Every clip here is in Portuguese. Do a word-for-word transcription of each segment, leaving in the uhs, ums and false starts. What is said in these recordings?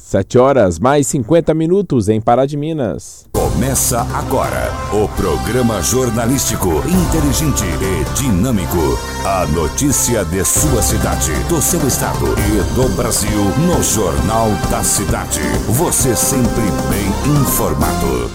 sete horas mais cinquenta minutos em Pará de Minas. Começa agora o programa jornalístico inteligente e dinâmico. A notícia de sua cidade, do seu estado e do Brasil no Jornal da Cidade. Você sempre bem informado.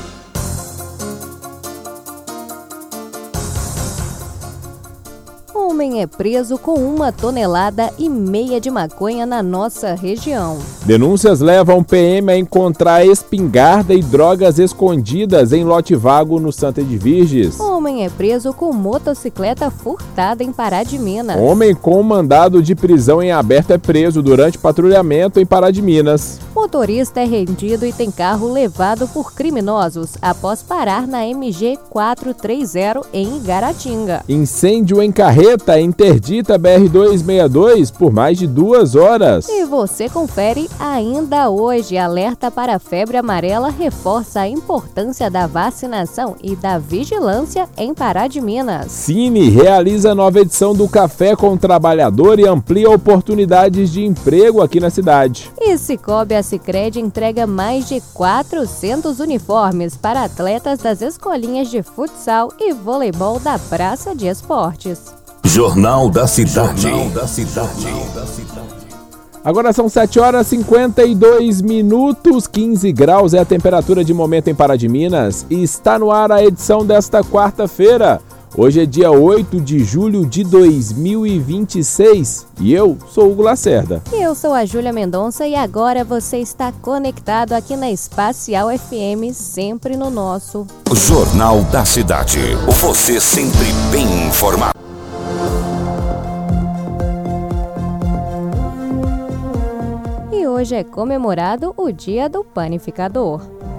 Homem é preso com uma tonelada e meia de maconha na nossa região. Denúncias levam P M a encontrar espingarda e drogas escondidas em lote vago no Santa de Virges. Homem é preso com motocicleta furtada em Pará de Minas. Homem com mandado de prisão em aberto é preso durante patrulhamento em Pará de Minas. Motorista é rendido e tem carro levado por criminosos após parar na M G quatrocentos e trinta em Igaratinga. Incêndio em carreta interdita B R duzentos e sessenta e dois por mais de duas horas. E você confere ainda hoje. Alerta para a febre amarela reforça a importância da vacinação e da vigilância em Pará de Minas. Cine realiza nova edição do Café com o Trabalhador e amplia oportunidades de emprego aqui na cidade. E Cicobi a Sicredi entrega mais de quatrocentos uniformes para atletas das escolinhas de futsal e voleibol da Praça de Esportes. Jornal da Cidade. Jornal da Cidade. Agora são sete horas e cinquenta e dois minutos, quinze graus é a temperatura de momento em Pará de Minas e está no ar a edição desta quarta-feira. Hoje é dia oito de julho de dois mil e vinte e seis e eu sou Hugo Lacerda. E eu sou a Júlia Mendonça e agora você está conectado aqui na Espacial F M, sempre no nosso Jornal da Cidade. Você sempre bem informado. E hoje é comemorado o Dia do Panificador.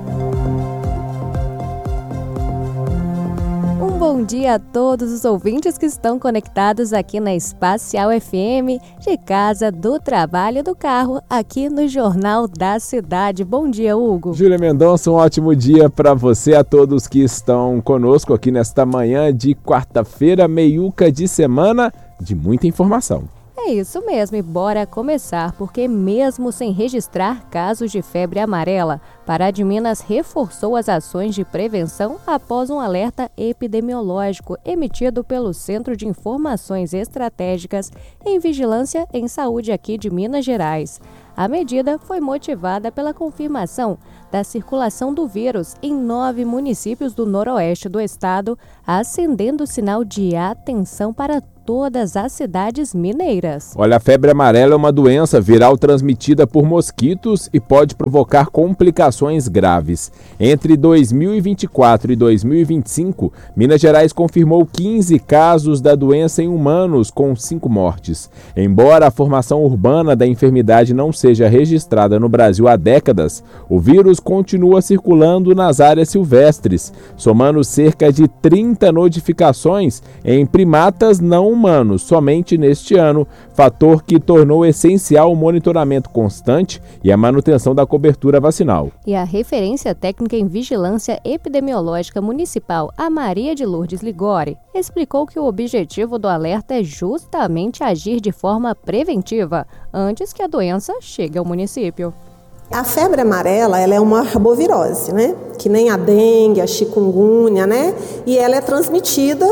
Um bom dia a todos os ouvintes que estão conectados aqui na Espacial F M, de casa, do trabalho, do carro, aqui no Jornal da Cidade. Bom dia, Hugo. Júlia Mendonça, um ótimo dia para você, a todos que estão conosco aqui nesta manhã de quarta-feira, meiuca de semana, de muita informação. É isso mesmo, e bora começar, porque mesmo sem registrar casos de febre amarela, Pará de Minas reforçou as ações de prevenção após um alerta epidemiológico emitido pelo Centro de Informações Estratégicas em Vigilância em Saúde aqui de Minas Gerais. A medida foi motivada pela confirmação da circulação do vírus em nove municípios do noroeste do estado, acendendo o sinal de atenção para todas as cidades mineiras. Olha, a febre amarela é uma doença viral transmitida por mosquitos e pode provocar complicações graves. Entre dois mil e vinte e quatro e dois mil e vinte e cinco, Minas Gerais confirmou quinze casos da doença em humanos, com cinco mortes. Embora a formação urbana da enfermidade não seja registrada no Brasil há décadas, o vírus continua circulando nas áreas silvestres, somando cerca de trinta notificações em primatas não humanos somente neste ano, fator que tornou essencial o monitoramento constante e a manutenção da cobertura vacinal. E a referência técnica em vigilância epidemiológica municipal, a Maria de Lourdes Ligori, explicou que o objetivo do alerta é justamente agir de forma preventiva, antes que a doença chegue ao município. A febre amarela, ela é uma arbovirose, né? Que nem a dengue, a chikungunya, né? E ela é transmitida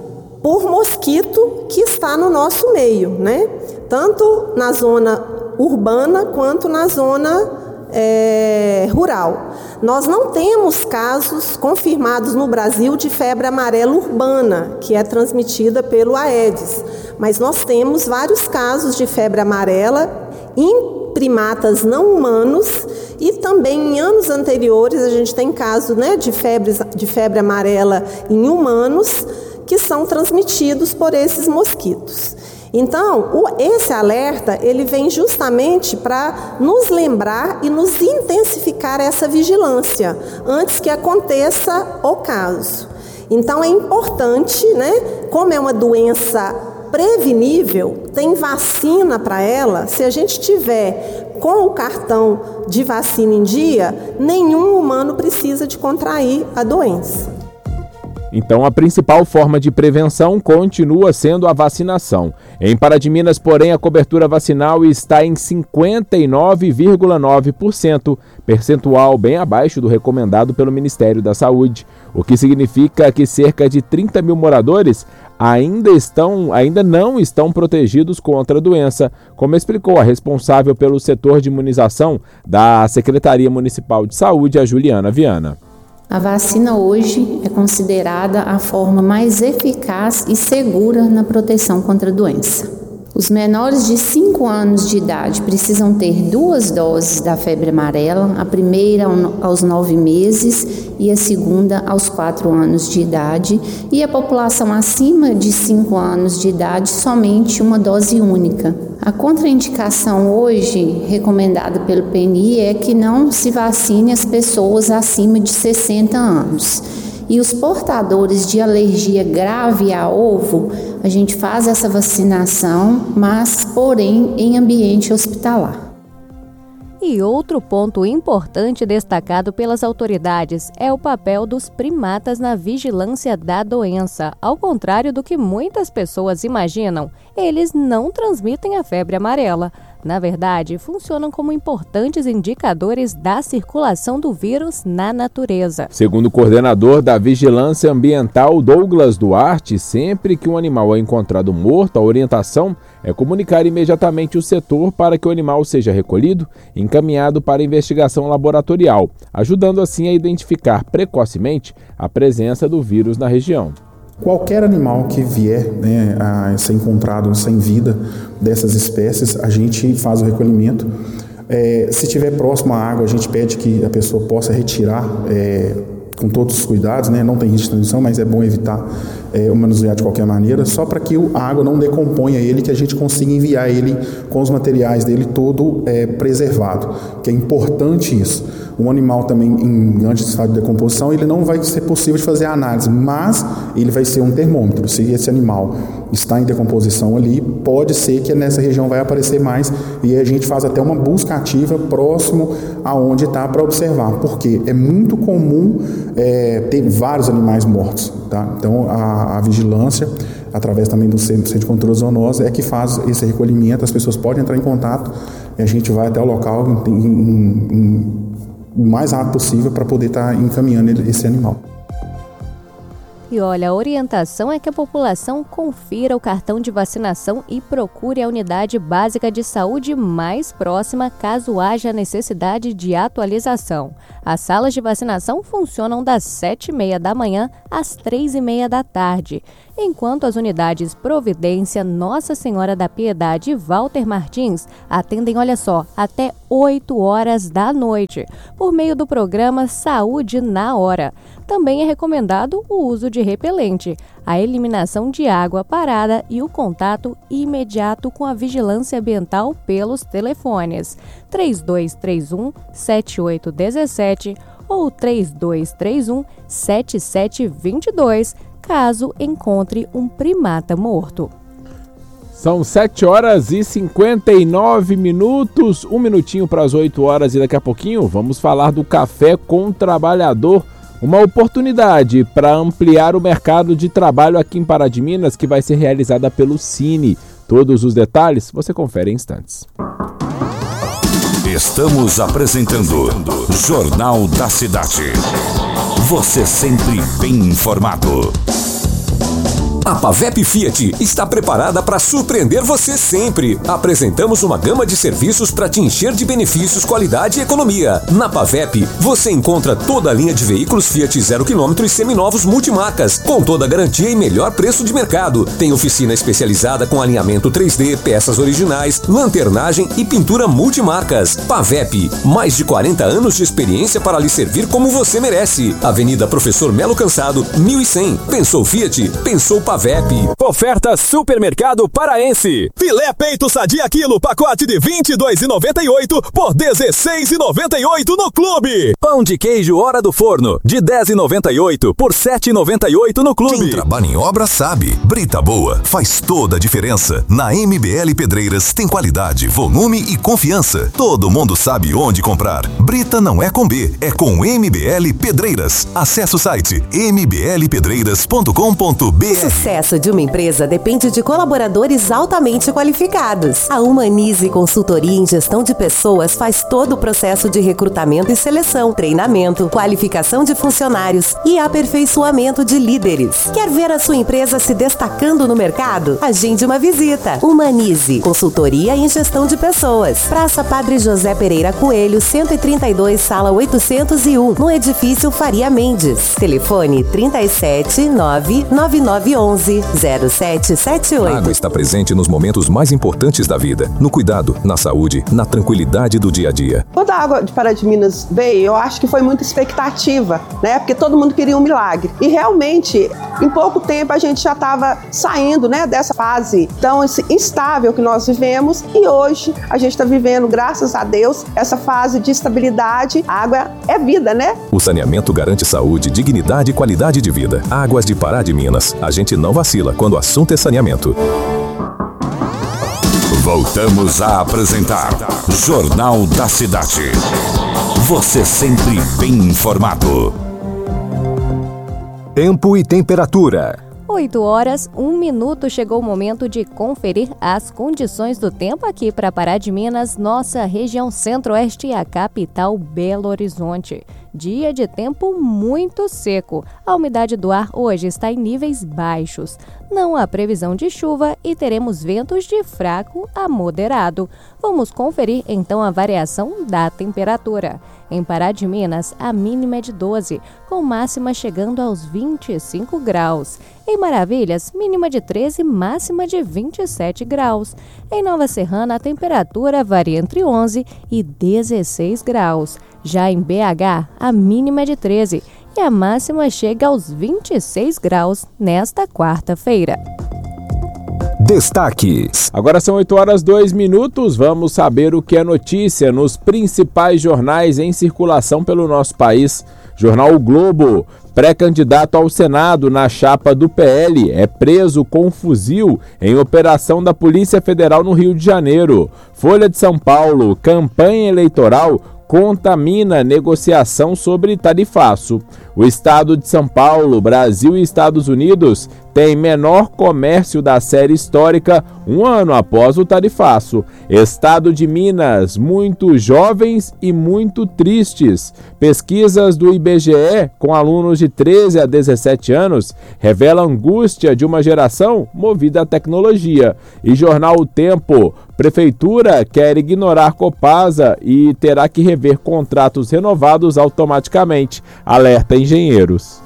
por mosquito que está no nosso meio, né? Tanto na zona urbana quanto na zona é, rural. Nós não temos casos confirmados no Brasil de febre amarela urbana, que é transmitida pelo Aedes, mas nós temos vários casos de febre amarela em primatas não humanos e também em anos anteriores a gente tem casos, né, de, febre, de febre amarela em humanos que são transmitidos por esses mosquitos. Então, o, esse alerta, ele vem justamente para nos lembrar e nos intensificar essa vigilância, antes que aconteça o caso. Então, é importante, né, como é uma doença prevenível, tem vacina para ela, se a gente tiver com o cartão de vacina em dia, nenhum humano precisa de contrair a doença. Então, a principal forma de prevenção continua sendo a vacinação. Em Pará de Minas, porém, a cobertura vacinal está em cinquenta e nove vírgula nove por cento, percentual bem abaixo do recomendado pelo Ministério da Saúde, o que significa que cerca de trinta mil moradores ainda, estão, ainda não estão protegidos contra a doença, como explicou a responsável pelo setor de imunização da Secretaria Municipal de Saúde, a Juliana Viana. A vacina hoje é considerada a forma mais eficaz e segura na proteção contra a doença. Os menores de cinco anos de idade precisam ter duas doses da febre amarela, a primeira aos nove meses e a segunda aos quatro anos de idade, e a população acima de cinco anos de idade somente uma dose única. A contraindicação hoje recomendada pelo P N I é que não se vacine as pessoas acima de sessenta anos. E os portadores de alergia grave a ovo, a gente faz essa vacinação, mas, porém, em ambiente hospitalar. E outro ponto importante destacado pelas autoridades é o papel dos primatas na vigilância da doença. Ao contrário do que muitas pessoas imaginam, eles não transmitem a febre amarela. Na verdade, funcionam como importantes indicadores da circulação do vírus na natureza. Segundo o coordenador da Vigilância Ambiental, Douglas Duarte, sempre que um animal é encontrado morto, a orientação é comunicar imediatamente o setor para que o animal seja recolhido e encaminhado para investigação laboratorial, ajudando assim a identificar precocemente a presença do vírus na região. Qualquer animal que vier, né, a ser encontrado sem vida dessas espécies, a gente faz o recolhimento. É, se estiver próximo à água, a gente pede que a pessoa possa retirar é, com todos os cuidados, né, não tem risco de transmissão, mas é bom evitar é, o manusear de qualquer maneira, só para que a água não decomponha ele, que a gente consiga enviar ele com os materiais dele todo é, preservado, que é importante isso. Um animal também em grande estado de decomposição, ele não vai ser possível de fazer a análise, mas ele vai ser um termômetro. Se esse animal está em decomposição ali, pode ser que nessa região vai aparecer mais, e a gente faz até uma busca ativa próximo aonde está para observar, porque é muito comum é, ter vários animais mortos, tá? Então a, a vigilância, através também do Centro de Controle de Zoonose, é que faz esse recolhimento. As pessoas podem entrar em contato e a gente vai até o local em, em, em, o mais rápido possível para poder estar encaminhando esse animal. E olha, a orientação é que a população confira o cartão de vacinação e procure a unidade básica de saúde mais próxima caso haja necessidade de atualização. As salas de vacinação funcionam das sete e meia da manhã às três e meia da tarde, enquanto as unidades Providência, Nossa Senhora da Piedade e Walter Martins atendem, olha só, até oito horas da noite, por meio do programa Saúde na Hora. Também é recomendado o uso de repelente, a eliminação de água parada e o contato imediato com a vigilância ambiental pelos telefones três dois três um, sete oito um sete ou três dois três um, sete sete dois dois, caso encontre um primata morto. São sete horas e cinquenta e nove minutos, um minutinho para as oito horas, e daqui a pouquinho vamos falar do Café com o Trabalhador, uma oportunidade para ampliar o mercado de trabalho aqui em Pará de Minas, que vai ser realizada pelo Cine. Todos os detalhes você confere em instantes. Estamos apresentando Jornal da Cidade. Você sempre bem informado. A Pavep Fiat está preparada para surpreender você sempre. Apresentamos uma gama de serviços para te encher de benefícios, qualidade e economia. Na Pavep, você encontra toda a linha de veículos Fiat zero quilômetro e seminovos multimarcas, com toda a garantia e melhor preço de mercado. Tem oficina especializada com alinhamento três D, peças originais, lanternagem e pintura multimarcas. Pavep, mais de quarenta anos de experiência para lhe servir como você merece. Avenida Professor Melo Cansado, mil e cem. Pensou Fiat? Pensou Pavep. Pavep. Oferta Supermercado Paraense. Filé peito sadia quilo, pacote de vinte e dois reais e noventa e oito centavos por dezesseis reais e noventa e oito centavos no clube. Pão de queijo Hora do Forno, de dez reais e noventa e oito centavos por sete reais e noventa e oito centavos no clube. Quem trabalha em obra sabe, brita boa faz toda a diferença. Na M B L Pedreiras tem qualidade, volume e confiança. Todo mundo sabe onde comprar. Brita não é com B, é com M B L Pedreiras. Acesse o site m b l pedreiras ponto com ponto b r. O sucesso de uma empresa depende de colaboradores altamente qualificados. A Humanize Consultoria em Gestão de Pessoas faz todo o processo de recrutamento e seleção, treinamento, qualificação de funcionários e aperfeiçoamento de líderes. Quer ver a sua empresa se destacando no mercado? Agende uma visita. Humanize Consultoria em Gestão de Pessoas. Praça Padre José Pereira Coelho, cento e trinta e dois, sala oitocentos e um, no edifício Faria Mendes. Telefone trinta e sete, nove nove nove um um, zero sete sete oito. A água está presente nos momentos mais importantes da vida, no cuidado, na saúde, na tranquilidade do dia a dia. Quando a água de Pará de Minas veio, eu acho que foi muita expectativa, né? Porque todo mundo queria um milagre. E realmente, em pouco tempo, a gente já estava saindo, né, dessa fase tão instável que nós vivemos. E hoje a gente está vivendo, graças a Deus, essa fase de estabilidade. A água é vida, né? O saneamento garante saúde, dignidade e qualidade de vida. Águas de Pará de Minas. A gente não vacila quando o assunto é saneamento. Voltamos a apresentar Jornal da Cidade. Você sempre bem informado. Tempo e temperatura. oito horas, um minuto, chegou o momento de conferir as condições do tempo aqui para Pará de Minas, nossa região centro-oeste e a capital Belo Horizonte. Dia de tempo muito seco. A umidade do ar hoje está em níveis baixos. Não há previsão de chuva e teremos ventos de fraco a moderado. Vamos conferir então a variação da temperatura. Em Pará de Minas, a mínima é de doze, com máxima chegando aos vinte e cinco graus. Em Maravilhas, mínima de treze, máxima de vinte e sete graus. Em Nova Serrana, a temperatura varia entre onze e dezesseis graus. Já em B H, a mínima é de treze e a máxima chega aos vinte e seis graus nesta quarta-feira. Destaques. Agora são oito horas, dois minutos. Vamos saber o que é notícia nos principais jornais em circulação pelo nosso país. Jornal O Globo. Pré-candidato ao Senado na chapa do P L é preso com fuzil em operação da Polícia Federal no Rio de Janeiro. Folha de São Paulo. Campanha eleitoral contamina negociação sobre tarifaço. O estado de São Paulo, Brasil e Estados Unidos tem menor comércio da série histórica um ano após o tarifaço. Estado de Minas, muito jovens e muito tristes. Pesquisas do I B G E com alunos de treze a dezessete anos revela a angústia de uma geração movida à tecnologia. E Jornal O Tempo, Prefeitura quer ignorar Copasa e terá que rever contratos renovados automaticamente. Alerta engenheiros.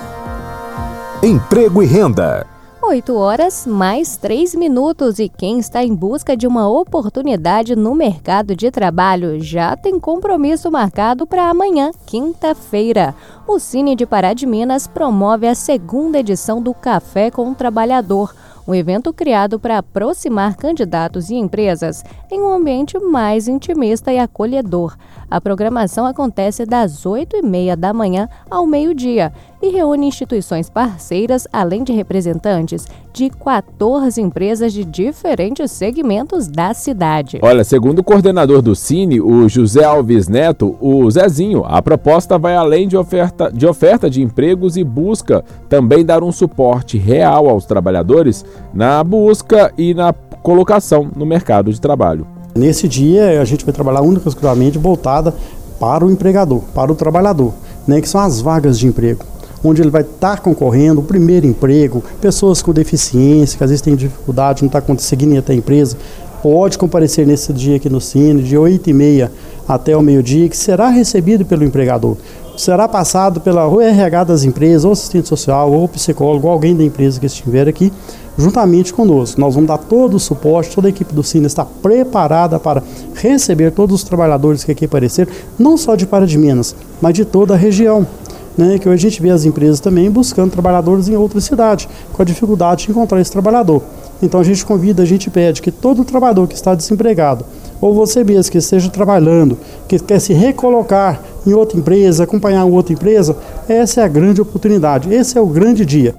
Emprego e renda. oito horas, mais três minutos, e quem está em busca de uma oportunidade no mercado de trabalho já tem compromisso marcado para amanhã, quinta-feira. O Cine de Pará de Minas promove a segunda edição do Café com o Trabalhador, um evento criado para aproximar candidatos e empresas em um ambiente mais intimista e acolhedor. A programação acontece das oito e meia da manhã ao meio-dia e reúne instituições parceiras, além de representantes de quatorze empresas de diferentes segmentos da cidade. Olha, segundo o coordenador do Cine, o José Alves Neto, o Zezinho, a proposta vai além de oferta, de oferta de empregos e busca também dar um suporte real aos trabalhadores na busca e na colocação no mercado de trabalho. Nesse dia, a gente vai trabalhar única e exclusivamente voltada para o empregador, para o trabalhador, né, que são as vagas de emprego, onde ele vai estar concorrendo, o primeiro emprego, pessoas com deficiência, que às vezes têm dificuldade, não está conseguindo ir até a empresa, pode comparecer nesse dia aqui no Cine, de oito e meia até o meio-dia, que será recebido pelo empregador. Será passado pela R H das empresas, ou assistente social, ou psicólogo, ou alguém da empresa que estiver aqui, juntamente conosco. Nós vamos dar todo o suporte, toda a equipe do Cine está preparada para receber todos os trabalhadores que aqui apareceram, não só de Pará de Minas, mas de toda a região. Né, que hoje a gente vê as empresas também buscando trabalhadores em outra cidade, com a dificuldade de encontrar esse trabalhador. Então a gente convida, a gente pede que todo trabalhador que está desempregado, ou você mesmo que esteja trabalhando, que quer se recolocar em outra empresa, acompanhar outra empresa, essa é a grande oportunidade, esse é o grande dia.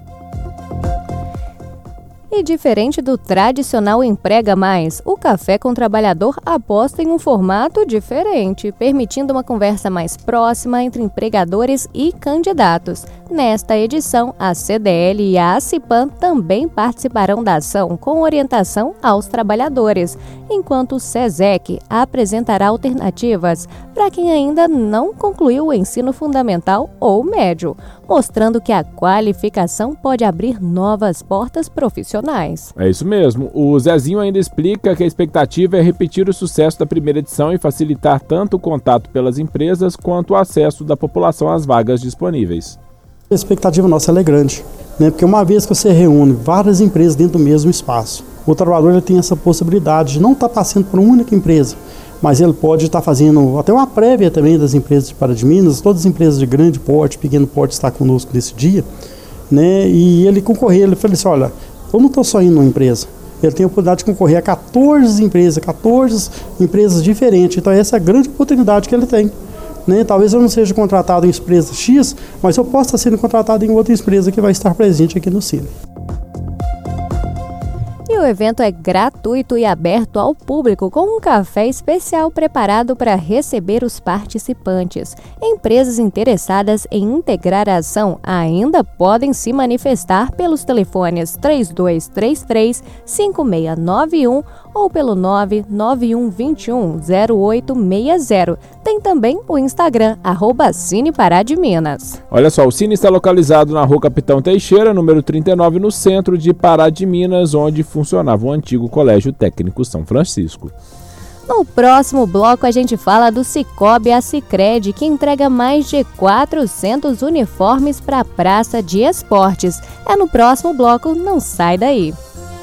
E diferente do tradicional Emprega Mais, o Café com o Trabalhador aposta em um formato diferente, permitindo uma conversa mais próxima entre empregadores e candidatos. Nesta edição, a C D L e a ACIPAM também participarão da ação com orientação aos trabalhadores, enquanto o SESEC apresentará alternativas para quem ainda não concluiu o ensino fundamental ou médio, mostrando que a qualificação pode abrir novas portas profissionais. É isso mesmo. O Zezinho ainda explica que a expectativa é repetir o sucesso da primeira edição e facilitar tanto o contato pelas empresas quanto o acesso da população às vagas disponíveis. A expectativa nossa é grande, né? Porque uma vez que você reúne várias empresas dentro do mesmo espaço, o trabalhador ele tem essa possibilidade de não estar passando por uma única empresa, mas ele pode estar fazendo até uma prévia também das empresas de Pará de Minas, todas as empresas de grande porte, pequeno porte estão conosco nesse dia, né? E ele concorrer, ele fala assim, olha, eu não estou só indo numa empresa, ele tem a oportunidade de concorrer a quatorze empresas, quatorze empresas diferentes, então essa é a grande oportunidade que ele tem. Né? Talvez eu não seja contratado em empresa X, mas eu possa estar sendo contratado em outra empresa que vai estar presente aqui no Cine. E o evento é gratuito e aberto ao público, com um café especial preparado para receber os participantes. Empresas interessadas em integrar a ação ainda podem se manifestar pelos telefones três dois três três, cinco seis nove um ou pelo nove nove um dois um, zero oito seis zero. Tem também o Instagram, arroba Cine Pará de Minas. Olha só, o Cine está localizado na Rua Capitão Teixeira, número trinta e nove, no centro de Pará de Minas, onde funcionava o antigo Colégio Técnico São Francisco. No próximo bloco, a gente fala do Cicobi a Sicredi, que entrega mais de quatrocentos uniformes para a Praça de Esportes. É no próximo bloco, não sai daí.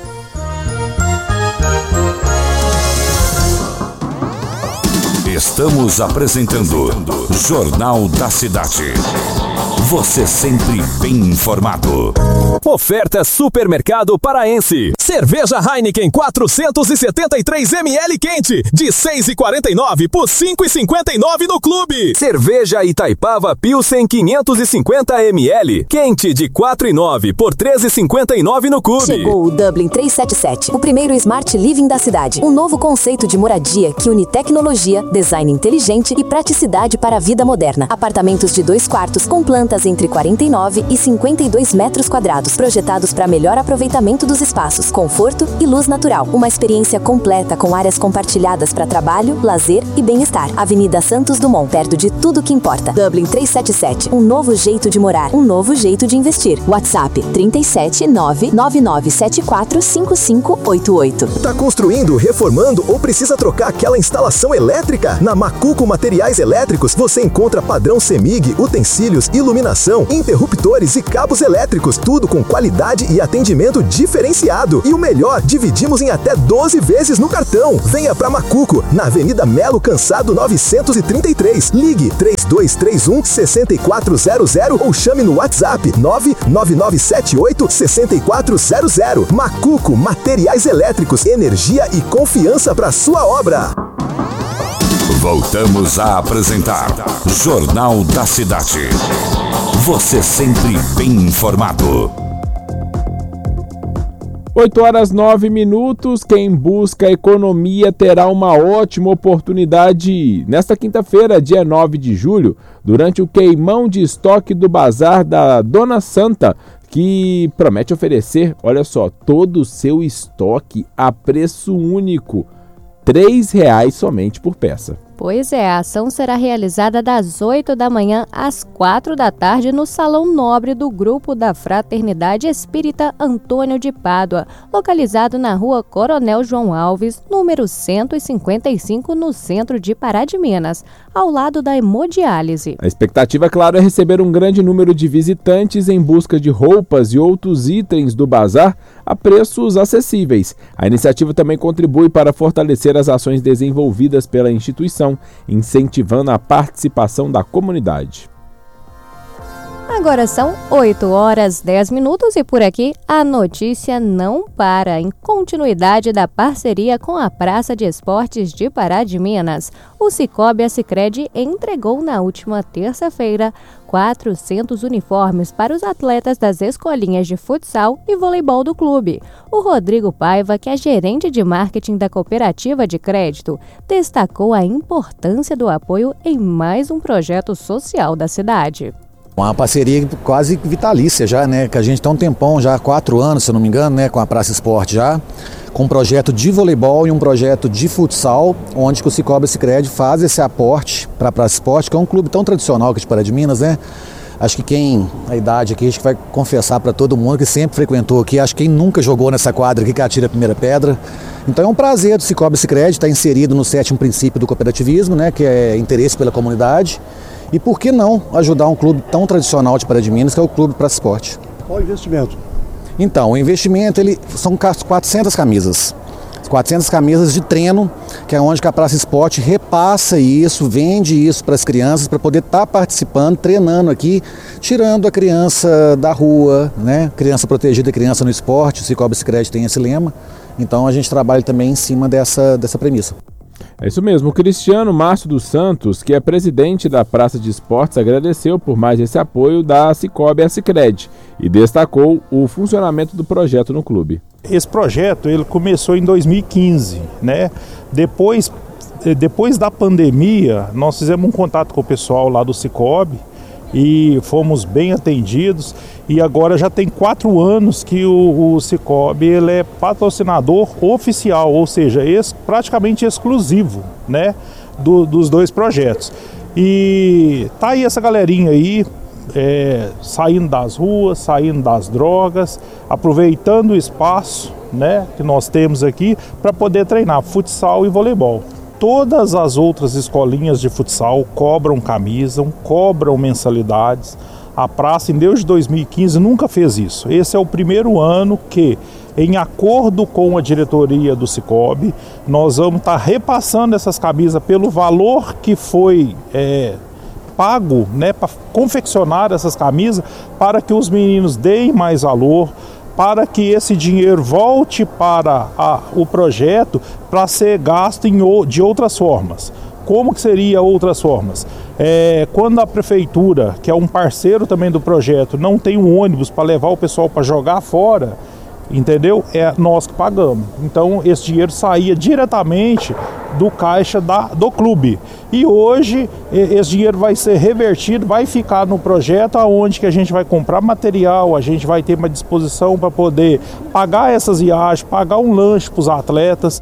Estamos apresentando Jornal da Cidade. Você sempre bem informado. Oferta Supermercado Paraense. Cerveja Heineken quatrocentos e setenta e três mililitros quente, de seis reais e quarenta e nove centavos por cinco reais e cinquenta e nove centavos no clube. Cerveja Itaipava Pilsen quinhentos e cinquenta mililitros, quente, de quatro reais e nove centavos por treze reais e cinquenta e nove centavos no clube. Chegou o Dublin trezentos e setenta e sete, o primeiro Smart Living da cidade. Um novo conceito de moradia que une tecnologia, design inteligente e praticidade para a vida moderna. Apartamentos de dois quartos com plantas entre quarenta e nove e cinquenta e dois metros quadrados, projetados para melhor aproveitamento dos espaços, conforto e luz natural. Uma experiência completa com áreas compartilhadas para trabalho, lazer e bem-estar. Avenida Santos Dumont, perto de tudo que importa. Dublin trezentos e setenta e sete, um novo jeito de morar, um novo jeito de investir. WhatsApp trinta e sete, nove nove nove sete quatro cinco cinco oito oito. Tá construindo, reformando ou precisa trocar aquela instalação elétrica? Na Macuco Materiais Elétricos você encontra padrão CEMIG, utensílios, iluminação, interruptores e cabos elétricos, tudo com qualidade e atendimento diferenciado. E o melhor, dividimos em até doze vezes no cartão. Venha pra Macuco, na Avenida Melo Cansado novecentos e trinta e três. Ligue três dois três um, seis quatro zero zero ou chame no WhatsApp nove nove nove sete oito, seis quatro zero zero. Macuco Materiais Elétricos, energia e confiança para sua obra. Voltamos a apresentar Jornal da Cidade. Você sempre bem informado. oito horas nove minutos. Quem busca economia terá uma ótima oportunidade nesta quinta-feira, dia nove de julho, durante o queimão de estoque do Bazar da Dona Santa, que promete oferecer, olha só, todo o seu estoque a preço único, três reais somente por peça. Pois é, a ação será realizada das oito da manhã às quatro da tarde no Salão Nobre do Grupo da Fraternidade Espírita Antônio de Pádua, localizado na Rua Coronel João Alves, número cento e cinquenta e cinco, no centro de Pará de Minas, ao lado da hemodiálise. A expectativa, claro, é receber um grande número de visitantes em busca de roupas e outros itens do bazar a preços acessíveis. A iniciativa também contribui para fortalecer as ações desenvolvidas pela instituição, incentivando a participação da comunidade. Agora são oito horas, dez minutos e por aqui a notícia não para. Em continuidade da parceria com a Praça de Esportes de Pará de Minas, o Cicobi Sicredi entregou na última terça-feira quatrocentos uniformes para os atletas das escolinhas de futsal e voleibol do clube. O Rodrigo Paiva, que é gerente de marketing da cooperativa de crédito, destacou a importância do apoio em mais um projeto social da cidade. Uma parceria quase vitalícia já, né? Que a gente está um tempão, já há quatro anos, se eu não me engano, né? Com a Praça Esporte já, com um projeto de voleibol e um projeto de futsal, onde que o Cicobi Sicredi faz esse aporte para a Praça Esporte, que é um clube tão tradicional aqui de Pará de Minas, né? Acho que quem, a idade aqui, acho que vai confessar para todo mundo que sempre frequentou aqui, acho que quem nunca jogou nessa quadra aqui que atira a primeira pedra. Então é um prazer do Cicobi Sicredi estar inserido no sétimo princípio do cooperativismo, né? Que é interesse pela comunidade. E por que não ajudar um clube tão tradicional de Pará de Minas, que é o Clube Praça Esporte? Qual o investimento? Então, o investimento ele, são quatrocentas camisas. quatrocentas camisas de treino, que é onde que a Praça Esporte repassa isso, vende isso para as crianças, para poder estar tá participando, treinando aqui, tirando a criança da rua, né? Criança protegida, criança no esporte, o Cicobi Sicredi tem esse lema. Então a gente trabalha também em cima dessa, dessa premissa. É isso mesmo, o Cristiano Márcio dos Santos, que é presidente da Praça de Esportes, agradeceu por mais esse apoio da Cicobi Sicredi e destacou o funcionamento do projeto no clube. Esse projeto ele começou em dois mil e quinze, né? Depois, depois da pandemia, nós fizemos um contato com o pessoal lá do Cicobi e fomos bem atendidos, e agora já tem quatro anos que o, o Cicobi ele é patrocinador oficial, ou seja, ex, praticamente exclusivo, né, do, dos dois projetos. E tá aí essa galerinha aí, é, saindo das ruas, saindo das drogas, aproveitando o espaço, né, que nós temos aqui para poder treinar futsal e voleibol. Todas as outras escolinhas de futsal cobram camisa, cobram mensalidades. A praça, desde dois mil e quinze, nunca fez isso. Esse é o primeiro ano que, em acordo com a diretoria do Cicobi, nós vamos estar repassando essas camisas pelo valor que foi é, pago, né, para confeccionar essas camisas, para que os meninos deem mais valor, para que esse dinheiro volte para a, o projeto para ser gasto em, de outras formas. Como que seria outras formas? É, quando a prefeitura, que é um parceiro também do projeto, não tem um ônibus para levar o pessoal para jogar fora, entendeu? É nós que pagamos. Então esse dinheiro saía diretamente do caixa da, do clube. E hoje esse dinheiro vai ser revertido, vai ficar no projeto, onde que a gente vai comprar material, a gente vai ter uma disposição para poder pagar essas viagens, pagar um lanche para os atletas.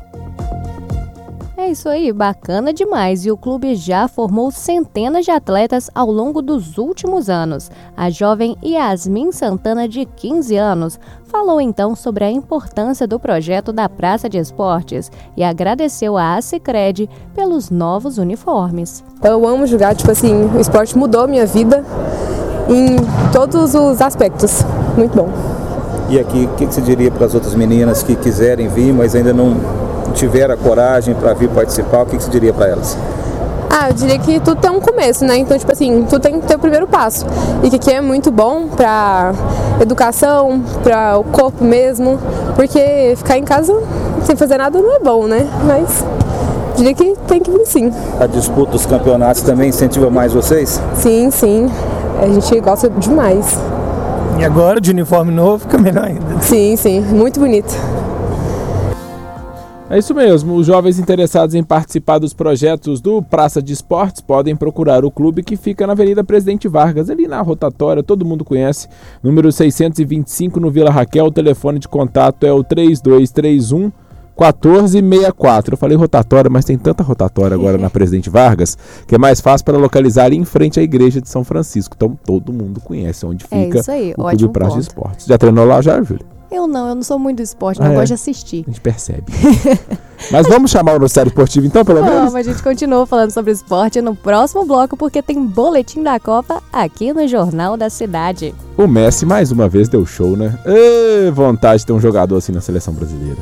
É isso aí, bacana demais. E o clube já formou centenas de atletas ao longo dos últimos anos. A jovem Yasmin Santana, de quinze anos, falou então sobre a importância do projeto da Praça de Esportes e agradeceu a Sicredi pelos novos uniformes. Eu amo jogar, tipo assim, o esporte mudou a minha vida em todos os aspectos. Muito bom. E aqui, o que você diria para as outras meninas que quiserem vir, mas ainda não tiveram a coragem para vir participar? O que você diria para elas? Ah, eu diria que tudo tem um começo, né? Então, tipo assim, tudo tem que ter o primeiro passo. E que aqui é muito bom para educação, para o corpo mesmo, porque ficar em casa sem fazer nada não é bom, né? Mas eu diria que tem que vir sim. A disputa dos campeonatos também incentiva mais vocês? Sim, sim. A gente gosta demais. E agora, de uniforme novo, fica melhor ainda. Sim, sim. Muito bonito. É isso mesmo, os jovens interessados em participar dos projetos do Praça de Esportes podem procurar o clube, que fica na Avenida Presidente Vargas, ali na rotatória, todo mundo conhece, número seiscentos e vinte e cinco no Vila Raquel. O telefone de contato é o três dois três um, quatro seis quatro. Eu falei rotatória, mas tem tanta rotatória agora na Presidente Vargas, que é mais fácil para localizar ali em frente à Igreja de São Francisco. Então todo mundo conhece onde fica é isso aí, o Clube Praça de Esportes. Já treinou lá já, Júlia? Eu não, eu não sou muito do esporte, ah, não é. gosto de assistir. A gente percebe. Mas vamos chamar o noticiário esportivo então, pelo menos? Vamos, a gente continua falando sobre esporte no próximo bloco, porque tem boletim da Copa aqui no Jornal da Cidade. O Messi mais uma vez deu show, né? Ê, vontade de ter um jogador assim na seleção brasileira.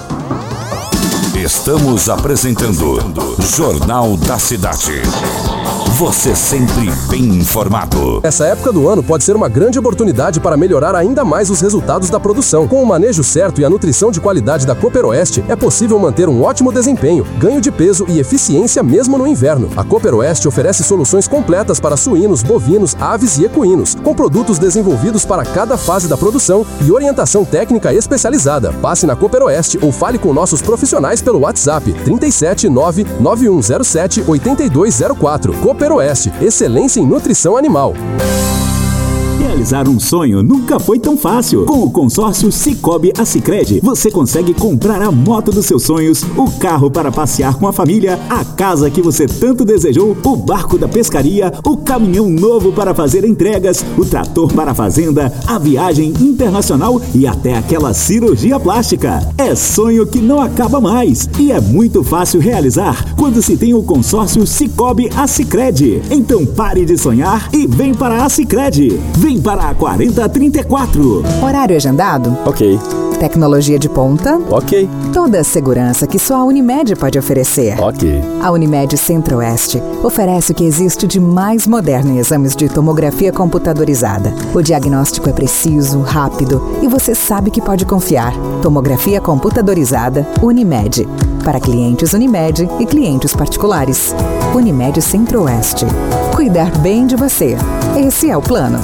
Estamos apresentando Jornal da Cidade. Você sempre bem informado. Essa época do ano pode ser uma grande oportunidade para melhorar ainda mais os resultados da produção. Com o manejo certo e a nutrição de qualidade da Cooper Oeste, é possível manter um ótimo desempenho, ganho de peso e eficiência mesmo no inverno. A Cooper Oeste oferece soluções completas para suínos, bovinos, aves e equinos, com produtos desenvolvidos para cada fase da produção e orientação técnica especializada. Passe na Cooper Oeste ou fale com nossos profissionais pelo WhatsApp trinta e sete nove nove um zero sete oito dois zero quatro. Cooper Oeste, excelência em nutrição animal. Realizar um sonho nunca foi tão fácil. Com o consórcio Sicoob Assicred, você consegue comprar a moto dos seus sonhos, o carro para passear com a família, a casa que você tanto desejou, o barco da pescaria, o caminhão novo para fazer entregas, o trator para a fazenda, a viagem internacional e até aquela cirurgia plástica. É sonho que não acaba mais e é muito fácil realizar quando se tem o consórcio Sicoob Assicred. Então pare de sonhar e vem para a Assicred. Vem para a quarenta trinta e quatro. Horário agendado? Ok. Tecnologia de ponta? Ok. Toda a segurança que só a Unimed pode oferecer. Ok. A Unimed Centro-Oeste oferece o que existe de mais moderno em exames de tomografia computadorizada. O diagnóstico é preciso, rápido e você sabe que pode confiar. Tomografia computadorizada Unimed. Para clientes Unimed e clientes particulares. Unimed Centro-Oeste. Cuidar bem de você. Esse é o plano.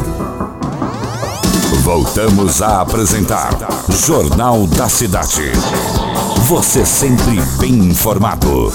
Voltamos a apresentar Jornal da Cidade. Você sempre bem informado.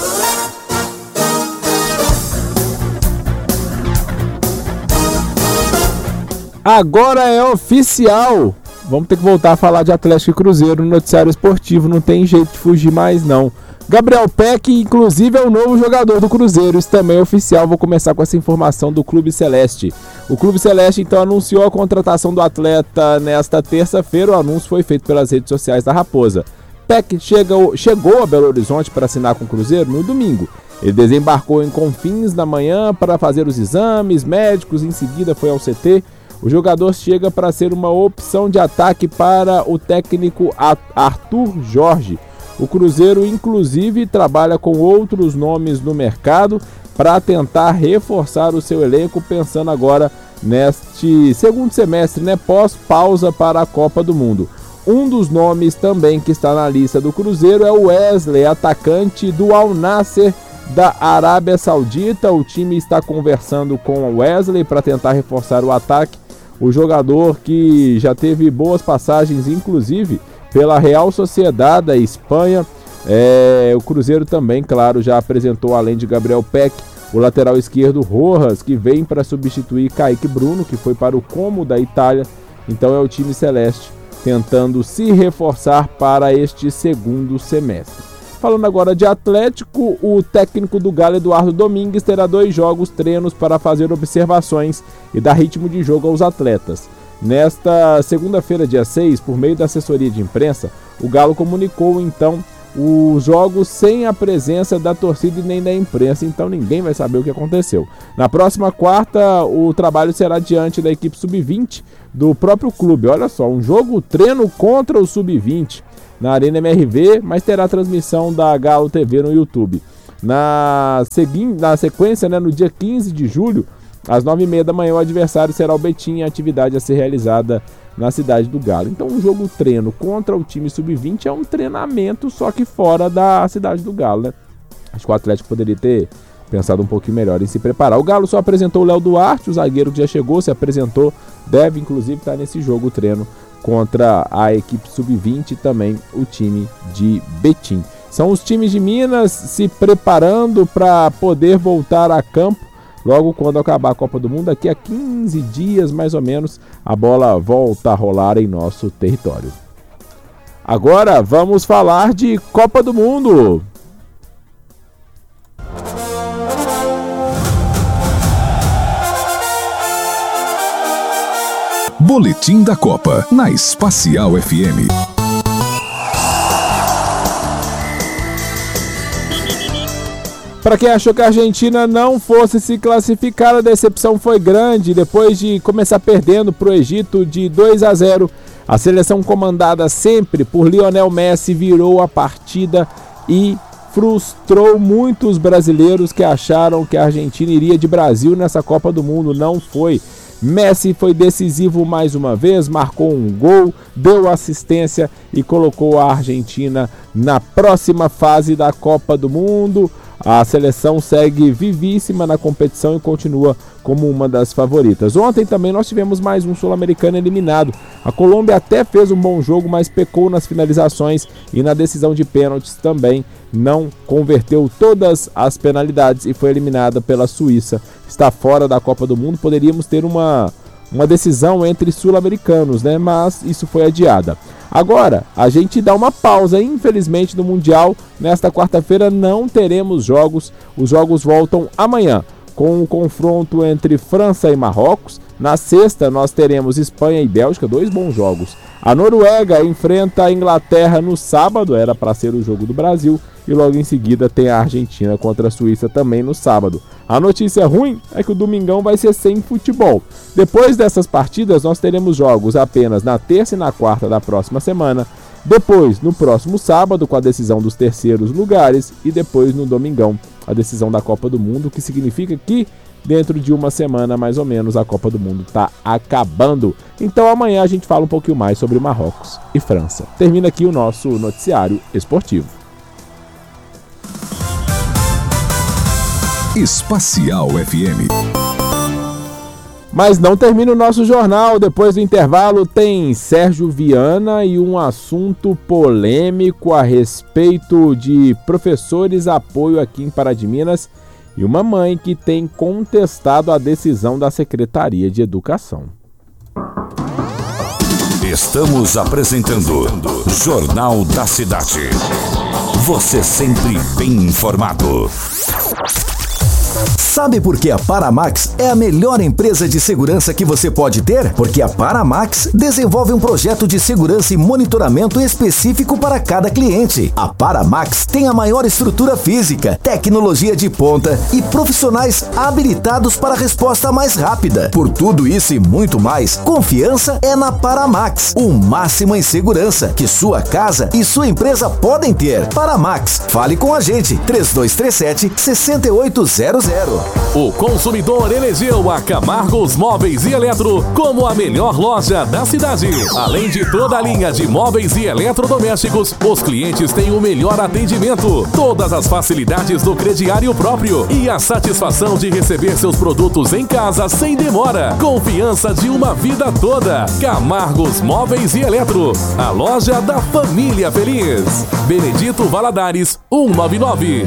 Agora é oficial. Vamos ter que voltar a falar de Atlético e Cruzeiro no noticiário esportivo. Não tem jeito de fugir mais, não. Gabriel Peck, inclusive, é o novo jogador do Cruzeiro. Isso também é oficial. Vou começar com essa informação do Clube Celeste. O Clube Celeste, então, anunciou a contratação do atleta nesta terça-feira. O anúncio foi feito pelas redes sociais da Raposa. Peck chega, chegou a Belo Horizonte para assinar com o Cruzeiro no domingo. Ele desembarcou em Confins na manhã para fazer os exames médicos. Em seguida foi ao C T. O jogador chega para ser uma opção de ataque para o técnico Arthur Jorge. O Cruzeiro, inclusive, trabalha com outros nomes no mercado para tentar reforçar o seu elenco, pensando agora neste segundo semestre, né, pós-pausa para a Copa do Mundo. Um dos nomes também que está na lista do Cruzeiro é o Wesley, atacante do Al Nassr da Arábia Saudita. O time está conversando com o Wesley para tentar reforçar o ataque. O jogador que já teve boas passagens, inclusive, pela Real Sociedade da Espanha. É, o Cruzeiro também, claro, já apresentou, além de Gabriel Peck, o lateral esquerdo Rojas, que vem para substituir Kaique Bruno, que foi para o Como da Itália. Então é o time celeste tentando se reforçar para este segundo semestre. Falando agora de Atlético, o técnico do Galo, Eduardo Domingues, terá dois jogos treinos para fazer observações e dar ritmo de jogo aos atletas. Nesta segunda-feira, dia seis, por meio da assessoria de imprensa, o Galo comunicou então os jogos sem a presença da torcida e nem da imprensa, então ninguém vai saber o que aconteceu. Na próxima quarta, o trabalho será diante da equipe sub vinte do próprio clube. Olha só, um jogo treino contra o sub vinte na Arena M R V, mas terá transmissão da Galo T V no YouTube. Na, segui- na sequência, né, no dia quinze de julho, às nove e meia da manhã, o adversário será o Betim, a atividade a ser realizada na cidade do Galo. Então, um jogo treino contra o time sub vinte é um treinamento, só que fora da cidade do Galo, né? Acho que o Atlético poderia ter pensado um pouquinho melhor em se preparar. O Galo só apresentou o Léo Duarte, o zagueiro que já chegou, se apresentou, deve inclusive estar nesse jogo treino contra a equipe sub vinte e também o time de Betim. São os times de Minas se preparando para poder voltar a campo logo quando acabar a Copa do Mundo. Daqui a quinze dias, mais ou menos, a bola volta a rolar em nosso território. Agora vamos falar de Copa do Mundo. Boletim da Copa, na Espacial F M. Para quem achou que a Argentina não fosse se classificar, a decepção foi grande. Depois de começar perdendo para o Egito de dois a zero, a seleção comandada sempre por Lionel Messi virou a partida e frustrou muitos brasileiros que acharam que a Argentina iria de Brasil nessa Copa do Mundo. Não foi. Messi foi decisivo mais uma vez, marcou um gol, deu assistência e colocou a Argentina na próxima fase da Copa do Mundo. A seleção segue vivíssima na competição e continua como uma das favoritas. Ontem também nós tivemos mais um sul-americano eliminado. A Colômbia até fez um bom jogo, mas pecou nas finalizações e na decisão de pênaltis também não converteu todas as penalidades e foi eliminada pela Suíça. Está fora da Copa do Mundo. Poderíamos ter uma, uma decisão entre sul-americanos, né? Mas isso foi adiada. Agora, a gente dá uma pausa, infelizmente, no Mundial. Nesta quarta-feira não teremos jogos. Os jogos voltam amanhã, com o confronto entre França e Marrocos. Na sexta, nós teremos Espanha e Bélgica, dois bons jogos. A Noruega enfrenta a Inglaterra no sábado, era para ser o jogo do Brasil. E logo em seguida tem a Argentina contra a Suíça também no sábado. A notícia ruim é que o domingão vai ser sem futebol. Depois dessas partidas, nós teremos jogos apenas na terça e na quarta da próxima semana. Depois, no próximo sábado, com a decisão dos terceiros lugares. E depois, no domingão, a decisão da Copa do Mundo, que significa que dentro de uma semana, mais ou menos, a Copa do Mundo está acabando. Então amanhã a gente fala um pouquinho mais sobre Marrocos e França. Termina aqui o nosso noticiário esportivo. Espacial F M. Mas não termina o nosso jornal. Depois do intervalo tem Sérgio Viana e um assunto polêmico a respeito de professores apoio aqui em Pará de Minas e uma mãe que tem contestado a decisão da Secretaria de Educação. Estamos apresentando Jornal da Cidade. Você sempre bem informado. Sabe por que a Paramax é a melhor empresa de segurança que você pode ter? Porque a Paramax desenvolve um projeto de segurança e monitoramento específico para cada cliente. A Paramax tem a maior estrutura física, tecnologia de ponta e profissionais habilitados para a resposta mais rápida. Por tudo isso e muito mais, confiança é na Paramax. O máximo em segurança que sua casa e sua empresa podem ter. Paramax, fale com a gente. três dois três sete, seis oito zero zero. O consumidor elegeu a Camargos Móveis e Eletro como a melhor loja da cidade. Além de toda a linha de móveis e eletrodomésticos, os clientes têm o melhor atendimento, todas as facilidades do crediário próprio e a satisfação de receber seus produtos em casa sem demora. Confiança de uma vida toda. Camargos Móveis e Eletro, a loja da família feliz. Benedito Valadares, cento e noventa e nove.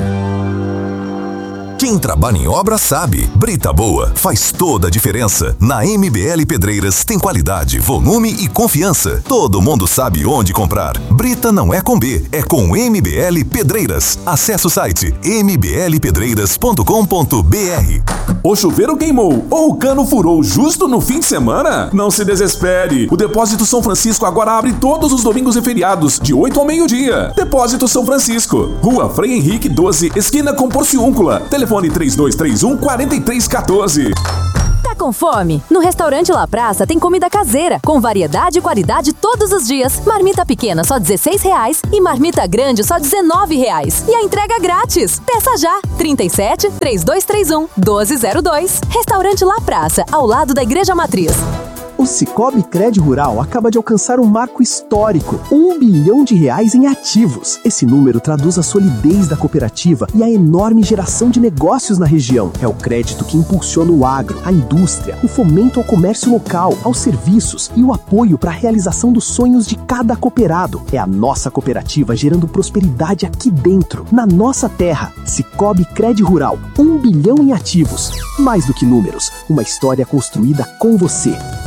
Quem trabalha em obra sabe, brita boa faz toda a diferença. Na M B L Pedreiras tem qualidade, volume e confiança. Todo mundo sabe onde comprar. Brita não é com B, é com M B L Pedreiras. Acesse o site m b l pedreiras ponto com ponto b r. O chuveiro queimou ou o cano furou justo no fim de semana? Não se desespere. O Depósito São Francisco agora abre todos os domingos e feriados, de oito ao meio-dia. Depósito São Francisco, Rua Frei Henrique doze, esquina com Porciúncula. Telefone três dois três um, quatro três um quatro. Tá com fome? No Restaurante La Praça tem comida caseira, com variedade e qualidade todos os dias. Marmita pequena só dezesseis reais e marmita grande só dezenove reais. E a entrega grátis. Peça já. trinta e sete, três dois três um, doze zero dois. Restaurante La Praça, ao lado da Igreja Matriz. O Sicoob Cred Rural acaba de alcançar um marco histórico, um bilhão de reais em ativos. Esse número traduz a solidez da cooperativa e a enorme geração de negócios na região. É o crédito que impulsiona o agro, a indústria, o fomento ao comércio local, aos serviços e o apoio para a realização dos sonhos de cada cooperado. É a nossa cooperativa gerando prosperidade aqui dentro, na nossa terra. Sicoob Cred Rural, um bilhão em ativos. Mais do que números, uma história construída com você.